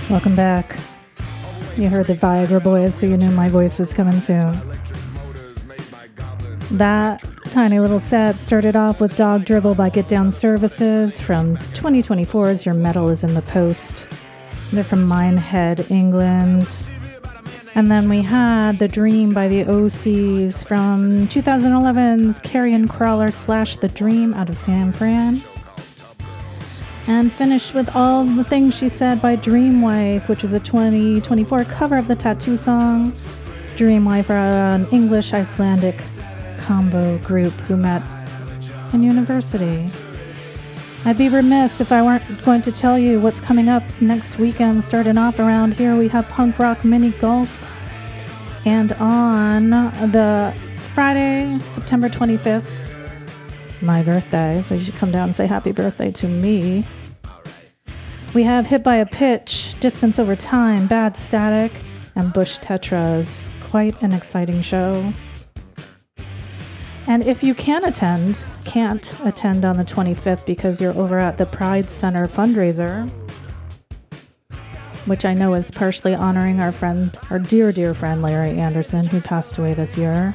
Welcome back. You heard the Viagra Boys, so you knew my voice was coming soon. That tiny little set started off with Dog Dribble by Get Down Services from 2024's Your Metal is in the Post. They're from Minehead, England. And then we had The Dream by the OCs from 2011's Carrion Crawler / The Dream out of San Fran. And finished with All the Things She Said by Dreamwife, which is a 2024 cover of the Tattoo song. Dreamwife are an English-Icelandic combo group who met in university. I'd be remiss if I weren't going to tell you what's coming up next weekend. Starting off around here, we have Punk Rock Mini Golf. And on the Friday, September 25th, my birthday, so you should come down and say happy birthday to me. We have Hit by a Pitch, Distance Over Time, Bad Static, and Bush Tetras. Quite an exciting show. And if you can't attend on the 25th because you're over at the Pride Center fundraiser, which I know is partially honoring our dear friend Larry Anderson, who passed away this year,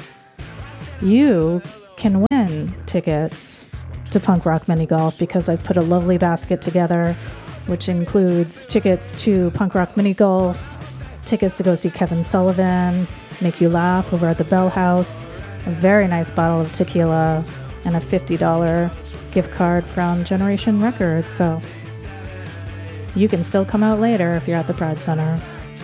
you can win tickets to Punk Rock Mini Golf because I've put a lovely basket together, which includes tickets to Punk Rock Mini Golf, tickets to go see Kevin Sullivan, Make You Laugh over at the Bell House, a very nice bottle of tequila, and a $50 gift card from Generation Records. So you can still come out later if you're at the Pride Center.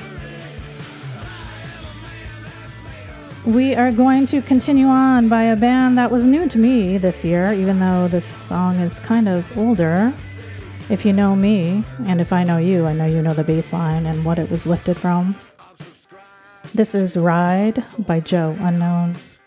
We are going to continue on by a band that was new to me this year, even though this song is kind of older. If you know me, and if I know you, I know you know the bass line and what it was lifted from. This is Ride by Joe Unknown.